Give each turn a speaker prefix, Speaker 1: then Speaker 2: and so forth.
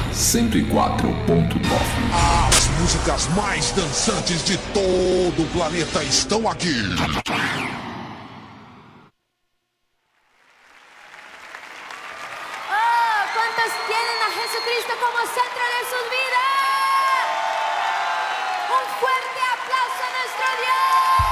Speaker 1: 104.9.
Speaker 2: As músicas mais dançantes de todo o planeta estão aqui.
Speaker 3: Oh, ¿cuántos tienen a Jesucristo como centro de su